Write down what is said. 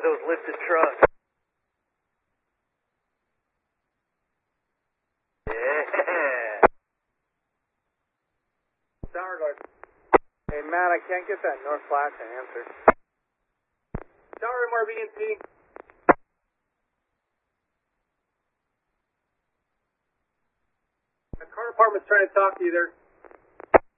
those lifted trucks. Yeah. Tower guard. Hey, Matt, I can't get that North Flash to answer. Tower MRV&C. The car department's trying to talk to you there.